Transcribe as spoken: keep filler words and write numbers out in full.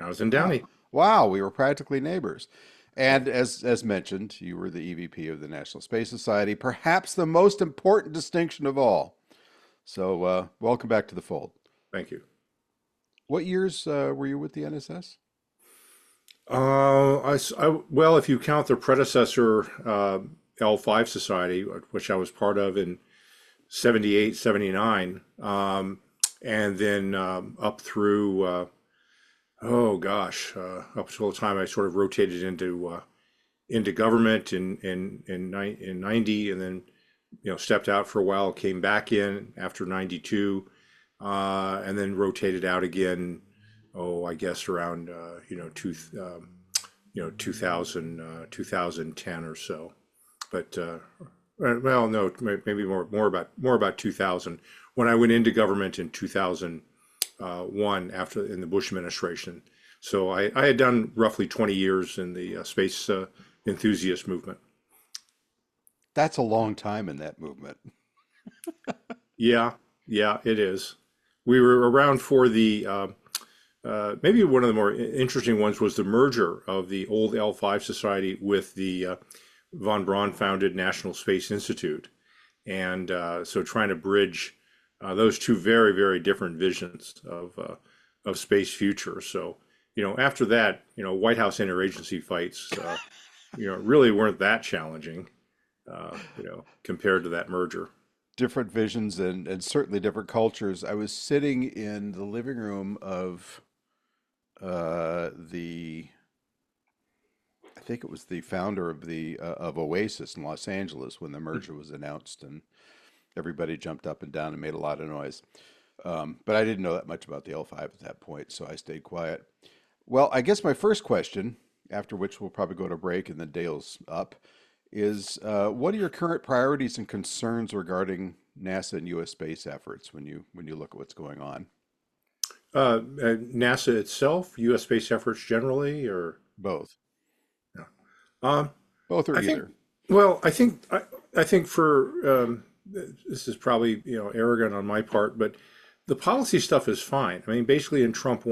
I was in Oh, Downey. wow, we were practically neighbors. And as as mentioned, you were the E V P of the National Space Society, perhaps the most important distinction of all. So, uh, welcome back to the fold. Thank you. What years uh, were you with the N S S? Uh, I, s- I- well, if you count the predecessor uh, L five Society, which I was part of in seventy-eight, seventy-nine, um, and then um, up through, uh, oh gosh, uh, up until the time I sort of rotated into uh, into government in in in, ni in ninety, and then you know stepped out for a while, came back in after ninety-two, uh, and then rotated out again. Oh, I guess around uh, you know two um, you know two thousand uh, two thousand ten or so. But uh, uh, well, no, maybe more more about more about two thousand when I went into government in two thousand one after in the Bush administration. So I, I had done roughly twenty years in the uh, space uh, enthusiast movement. That's a long time in that movement. Yeah, yeah, it is. We were around for the uh, uh, maybe one of the more interesting ones was the merger of the old L five Society with the uh, von Braun founded National Space Institute. And uh, so trying to bridge uh, those two very, very different visions of uh, of space future. So, you know, after that, you know, White House interagency fights, uh, you know, really weren't that challenging, uh, you know, compared to that merger. Different visions and, and certainly different cultures. I was sitting in the living room of uh, the, I think it was the founder of the uh, of Oasis in Los Angeles when the merger was announced, and everybody jumped up and down and made a lot of noise. Um, but I didn't know that much about the L five at that point, so I stayed quiet. Well, I guess my first question, after which we'll probably go to break and then Dale's up, is uh, what are your current priorities and concerns regarding NASA and U S space efforts when you when you look at what's going on? Uh, uh, NASA itself, U S space efforts generally, or Both. yeah. Um, Both or I think, either. well, I think I, I think for um, this is probably you know arrogant on my part, but the policy stuff is fine. I mean, basically in Trump